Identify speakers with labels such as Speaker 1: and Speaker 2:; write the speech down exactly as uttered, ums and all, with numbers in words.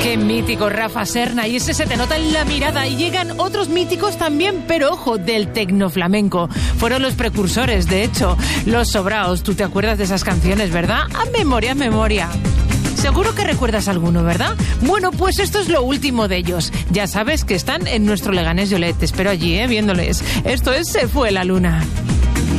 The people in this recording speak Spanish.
Speaker 1: Qué mítico Rafa Serna, y ese se te nota en la mirada. Y llegan otros míticos también, pero ojo, del tecnoflamenco. Fueron los precursores, de hecho, Los Sobraos. Tú te acuerdas de esas canciones, ¿verdad? A memoria, a memoria. Seguro que recuerdas alguno, ¿verdad? Bueno, pues esto es lo último de ellos. Ya sabes que están en nuestro Leganés Yolet. Te espero allí, ¿eh? Viéndoles. Esto es Se fue la luna.